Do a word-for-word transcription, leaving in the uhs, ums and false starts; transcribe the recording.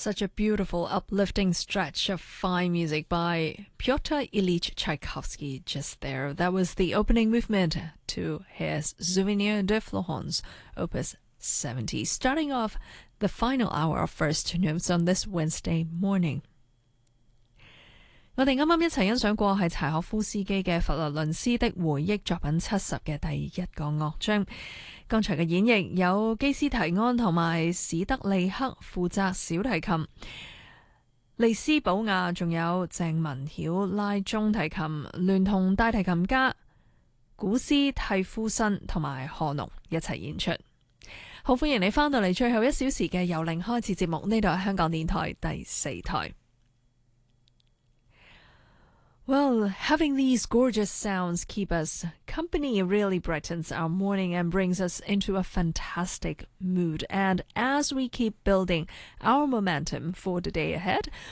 Such a beautiful, uplifting stretch of fine music by Pyotr Ilyich Tchaikovsky just there. That was the opening movement to his Souvenir de Florence, Opus seventy, starting off the final hour of First Notes on this Wednesday morning. 我哋啱啱一齊欣賞過係柴可夫斯基嘅佛羅倫斯的回憶作品七十嘅第一個樂章。剛才嘅演繹有基斯提安同埋史德利克負責小提琴，利斯寶亞仲有鄭文曉拉中提琴，聯同大提琴家古斯蒂夫森同埋賀農一齊演出。好歡迎你返到嚟最後一小時嘅由零開始節目，呢度係香港電台第四台。Well, having these gorgeous sounds keep us company really brightens our morning and brings us into a fantastic mood. And as we keep building our momentum for the day ahead,